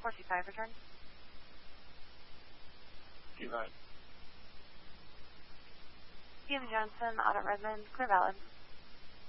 425, return. Keep that. Stephen Johnson, Auto Redmond, clear valid.